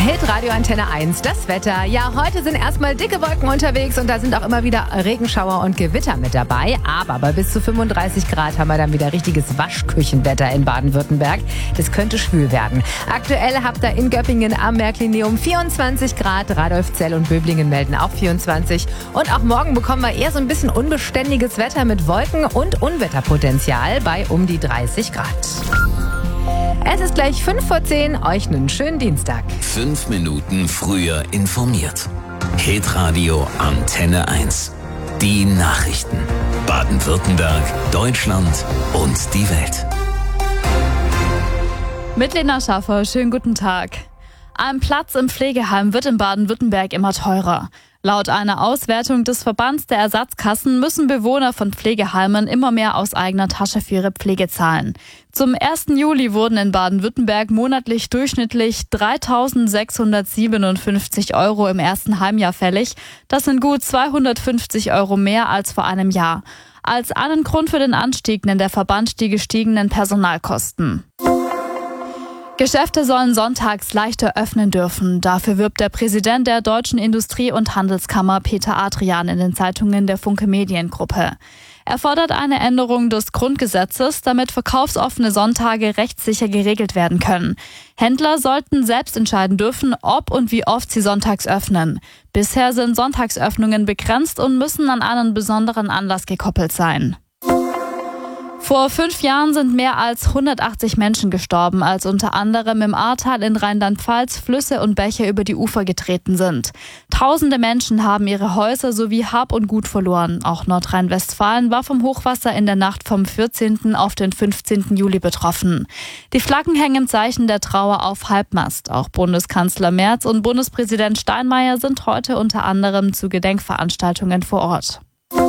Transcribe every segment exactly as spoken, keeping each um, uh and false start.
Hitradio Antenne eins, das Wetter. Ja, heute sind erstmal dicke Wolken unterwegs und da sind auch immer wieder Regenschauer und Gewitter mit dabei. Aber bei bis zu fünfunddreißig Grad haben wir dann wieder richtiges Waschküchenwetter in Baden-Württemberg. Das könnte schwül werden. Aktuell habt ihr in Göppingen am Märklinium vierundzwanzig Grad. Radolfzell und Böblingen melden auch vierundzwanzig. Und auch morgen bekommen wir eher so ein bisschen unbeständiges Wetter mit Wolken und Unwetterpotenzial bei um die dreißig Grad. Es ist gleich fünf vor zehn, euch einen schönen Dienstag. Fünf Minuten früher informiert. Hitradio Antenne eins. Die Nachrichten. Baden-Württemberg, Deutschland und die Welt. Mit Lena Schaffer, schönen guten Tag. Ein Platz im Pflegeheim wird in Baden-Württemberg immer teurer. Laut einer Auswertung des Verbands der Ersatzkassen müssen Bewohner von Pflegeheimen immer mehr aus eigener Tasche für ihre Pflege zahlen. Zum ersten Juli wurden in Baden-Württemberg monatlich durchschnittlich dreitausendsechshundertsiebenundfünfzig Euro im ersten Heimjahr fällig. Das sind gut zweihundertfünfzig Euro mehr als vor einem Jahr. Als einen Grund für den Anstieg nennt der Verband die gestiegenen Personalkosten. Geschäfte sollen sonntags leichter öffnen dürfen. Dafür wirbt der Präsident der Deutschen Industrie- und Handelskammer Peter Adrian in den Zeitungen der Funke Mediengruppe. Er fordert eine Änderung des Grundgesetzes, damit verkaufsoffene Sonntage rechtssicher geregelt werden können. Händler sollten selbst entscheiden dürfen, ob und wie oft sie sonntags öffnen. Bisher sind Sonntagsöffnungen begrenzt und müssen an einen besonderen Anlass gekoppelt sein. Vor fünf Jahren sind mehr als hundertachtzig Menschen gestorben, als unter anderem im Ahrtal in Rheinland-Pfalz Flüsse und Bäche über die Ufer getreten sind. Tausende Menschen haben ihre Häuser sowie Hab und Gut verloren. Auch Nordrhein-Westfalen war vom Hochwasser in der Nacht vom vierzehnten auf den fünfzehnten Juli betroffen. Die Flaggen hängen im Zeichen der Trauer auf Halbmast. Auch Bundeskanzler Merz und Bundespräsident Steinmeier sind heute unter anderem zu Gedenkveranstaltungen vor Ort.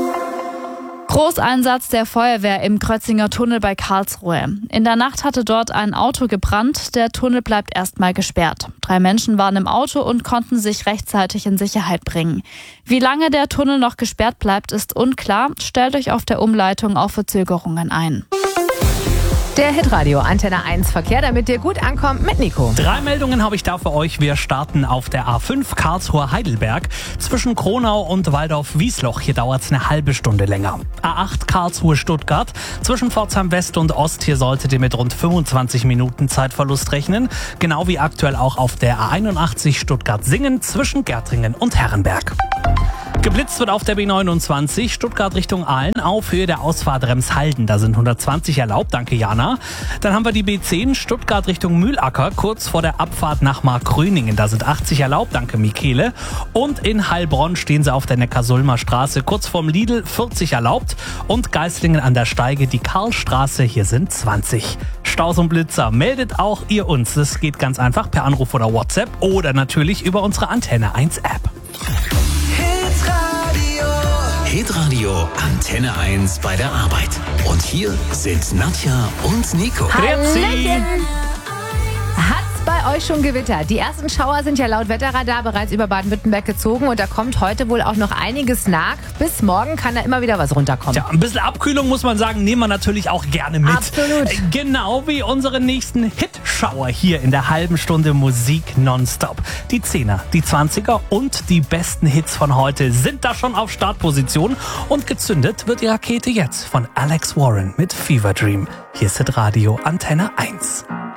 Großeinsatz der Feuerwehr im Krötzinger Tunnel bei Karlsruhe. In der Nacht hatte dort ein Auto gebrannt. Der Tunnel bleibt erstmal gesperrt. Drei Menschen waren im Auto und konnten sich rechtzeitig in Sicherheit bringen. Wie lange der Tunnel noch gesperrt bleibt, ist unklar. Stellt euch auf der Umleitung auf Verzögerungen ein. Der Hitradio Antenne eins Verkehr, damit ihr gut ankommt mit Nico. Drei Meldungen habe ich da für euch. Wir starten auf der A fünf Karlsruhe-Heidelberg zwischen Kronau und Waldorf-Wiesloch. Hier dauert es eine halbe Stunde länger. A acht Karlsruhe-Stuttgart zwischen Pforzheim West und Ost. Hier solltet ihr mit rund fünfundzwanzig Minuten Zeitverlust rechnen. Genau wie aktuell auch auf der A einundachtzig Stuttgart-Singen zwischen Gärtringen und Herrenberg. Geblitzt wird auf der B neunundzwanzig Stuttgart Richtung Aalen auf Höhe der Ausfahrt Remshalden. Da sind hundertzwanzig erlaubt, danke Jana. Dann haben wir die B zehn Stuttgart Richtung Mühlacker, kurz vor der Abfahrt nach Markgröningen. Da sind achtzig erlaubt, danke Michele. Und in Heilbronn stehen sie auf der Neckarsulmer Straße, kurz vorm Lidl, vierzig erlaubt. Und Geislingen an der Steige, die Karlstraße, hier sind zwanzig. Staus und Blitzer, meldet auch ihr uns. Das geht ganz einfach per Anruf oder WhatsApp oder natürlich über unsere Antenne eins App. Hitradio Antenne eins bei der Arbeit. Und hier sind Nadja und Nico. Hallöchen! Hat's bei euch schon gewittert? Die ersten Schauer sind ja laut Wetterradar bereits über Baden-Württemberg gezogen und da kommt heute wohl auch noch einiges nach. Bis morgen kann da immer wieder was runterkommen. Tja, ein bisschen Abkühlung, muss man sagen, nehmen wir natürlich auch gerne mit. Absolut. Genau wie unseren nächsten Hit-Schauer hier in der halben Stunde Musik nonstop. Die Zehner, die Zwanziger und die besten Hits von heute sind da schon auf Startposition. Und gezündet wird die Rakete jetzt von Alex Warren mit Fever Dream. Hier ist Hitradio Antenne eins.